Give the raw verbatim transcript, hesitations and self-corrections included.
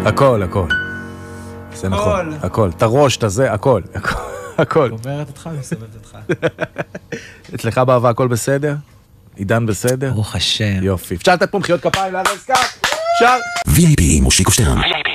הכל, הכל. זה נכון, הכל. את הראש, את הזה, הכל. הכל. אומרת אותך, מסובבת אותך. אצלך באהבה הכל בסדר? עידן בסדר? ברוך השם. יופי. אפשר לתת פה מחיאות כפיים לארז קאט? אפשר? וי איי פי מושיקו שטרן.